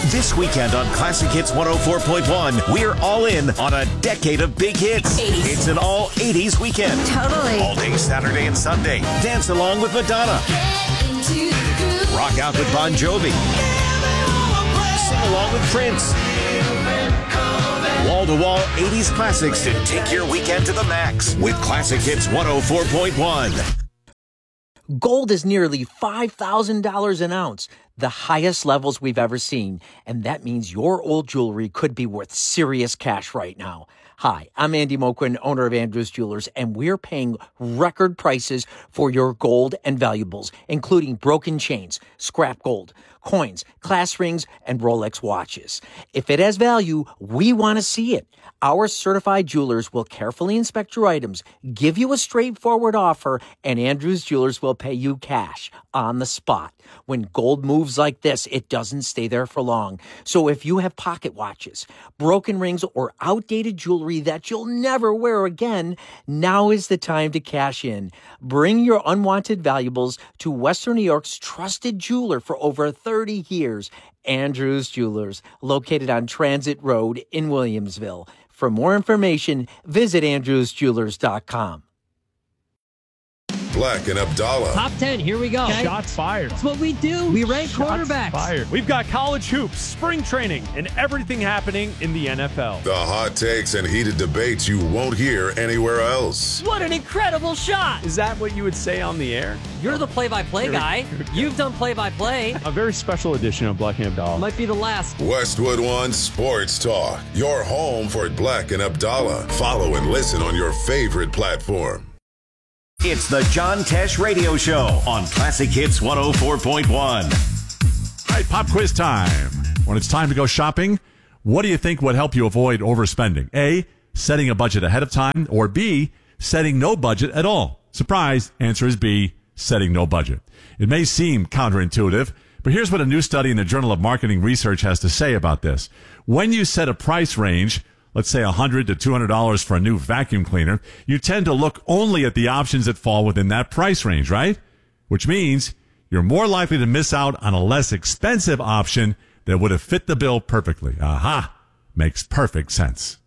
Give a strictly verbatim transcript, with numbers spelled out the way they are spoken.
This weekend on Classic Hits one oh four point one, we're all in on a decade of big hits. eighties. It's an all eighties weekend. Totally. All day Saturday and Sunday. Dance along with Madonna. Rock out with Bon Jovi. Sing along with Prince. Wall-to-wall eighties classics to take your weekend to the max with Classic Hits one oh four point one. Gold is nearly five thousand dollars an ounce, the highest levels we've ever seen. And that means your old jewelry could be worth serious cash right now. Hi, I'm Andy Moquin, owner of Andrews Jewelers, and we're paying record prices for your gold and valuables, including broken chains, scrap gold, coins, class rings, and Rolex watches. If it has value, we want to see it. Our certified jewelers will carefully inspect your items, give you a straightforward offer, and Andrews Jewelers will pay you cash on the spot. When gold moves like this, it doesn't stay there for long. So if you have pocket watches, broken rings, or outdated jewelry that you'll never wear again, now is the time to cash in. Bring your unwanted valuables to Western New York's trusted jeweler for over thirty years, Andrews Jewelers, located on Transit Road in Williamsville. For more information, visit andrews jewelers dot com. Black and Abdallah. Top ten, here we go. Okay. Shots fired. That's what we do. We rank Shots quarterbacks. Fired. We've got college hoops, spring training, and everything happening in the N F L. The hot takes and heated debates you won't hear anywhere else. What an incredible shot. Is that what you would say on the air? You're the play-by-play guy. You've done play-by-play. A very special edition of Black and Abdallah. Might be the last. Westwood One Sports Talk. Your home for Black and Abdallah. Follow and listen on your favorite platform. It's the John Tesh Radio Show on Classic Hits one oh four point one. All right, pop quiz time. When it's time to go shopping, what do you think would help you avoid overspending? A, setting a budget ahead of time, or B, setting no budget at all? Surprise, answer is B, setting no budget. It may seem counterintuitive, but here's what a new study in the Journal of Marketing Research has to say about this. When you set a price range, let's say one hundred dollars to two hundred dollars for a new vacuum cleaner, you tend to look only at the options that fall within that price range, right? Which means you're more likely to miss out on a less expensive option that would have fit the bill perfectly. Aha! Makes perfect sense.